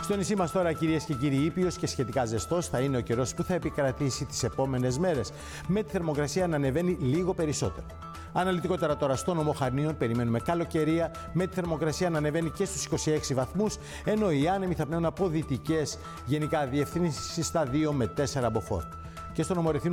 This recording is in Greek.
Στο νησί μας τώρα, κυρίες και κύριοι, ήπιος και σχετικά ζεστός θα είναι ο καιρός που θα επικρατήσει τις επόμενες μέρες, με τη θερμοκρασία να ανεβαίνει λίγο περισσότερο. Αναλυτικότερα τώρα, στο νομό Χαρνίων περιμένουμε καλοκαιρία, με τη θερμοκρασία να ανεβαίνει και στους 26 βαθμούς, ενώ οι άνεμοι θα πνέουν από δυτικές, γενικά διευθύνσεις στα 2 με 4 μποφόρ. Και στο νομό Ρηθίνου